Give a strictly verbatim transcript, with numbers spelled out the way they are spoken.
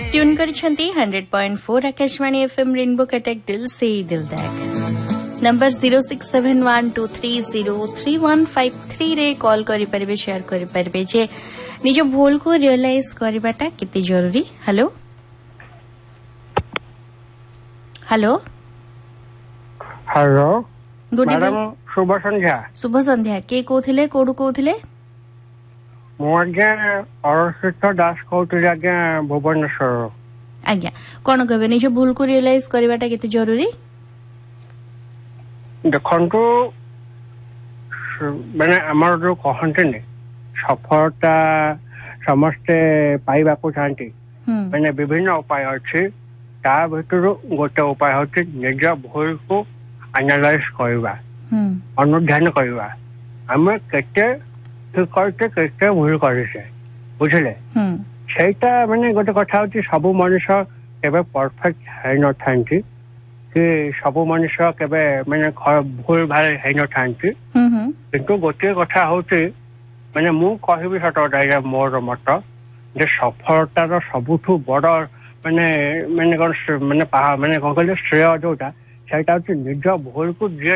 Tune करिसेंती hundred point four Akashvani FM rainbow Cuttack दिल से ही दिल तक number zero six seven one two three zero three one five three रे call करि परिबे शेयर करि परिबे जे निज भूल को रियलाइज करबाटा केते जरूरी। Hello hello hello good madam evening शुभ संध्या। शुभ संध्या के कोथिले कोडु कोथिले मु आज्ञा अरसित दास कहते आज्ञा भुवनेश्वर। आज्ञा कोन कहबे निज भूल को रियलाइज करबाटा केते जरूरी। देखु मैंने आमर जो कहते सफलता समस्ते पाइबा को चाहती मैंने विभिन्न उपाय अच्छी ता भीतर गोटे उपाय होची निज भूल को एनालाइज करवा अनुध्यान करवा आम केते ठीक करते केते भूल करिसे बुझले सेटा माने गोटे कथा होची सब मनुष्य केबे परफेक्ट है न थांती कि सब मनुष्य केबे माने भूल भाल है न थांती किंतु गोटे कथा होची माने मु कहबी सटटा मोर मत जे सफलतार सबुठु बड़ माने माने कौन माने माने कौन कहले श्रेय जोटा सेटा निज भूल को